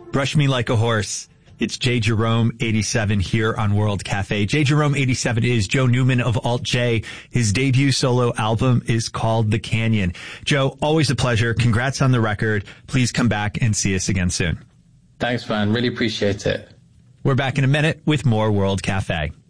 Brush Me Like a Horse. It's J. Jerome 87 here on World Cafe. J. Jerome 87 is Joe Newman of Alt J. His debut solo album is called The Canyon. Joe, always a pleasure. Congrats on the record. Please come back and see us again soon. Thanks, man. Really appreciate it. We're back in a minute with more World Cafe.